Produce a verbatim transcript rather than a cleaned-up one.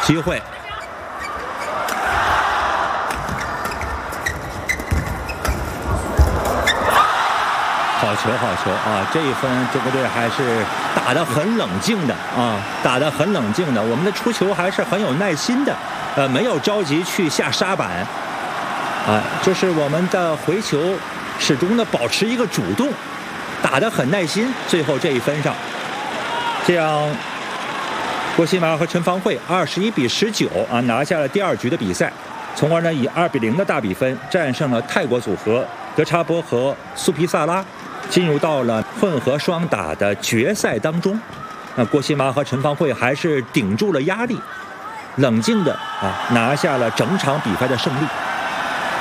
机会。好球，好球啊！这一分，中国队还是打得很冷静的啊，打得很冷静的。我们的出球还是很有耐心的，呃，没有着急去下杀板，啊，就是我们的回球始终的保持一个主动，打得很耐心。最后这一分上，这样郭昕麻和陈芳慧二十一比十九啊拿下了第二局的比赛，从而呢以二比零的大比分战胜了泰国组合德查波和苏皮萨拉，进入到了混合双打的决赛当中。那郭昕麻和陈芳慧还是顶住了压力，冷静的啊拿下了整场比赛的胜利。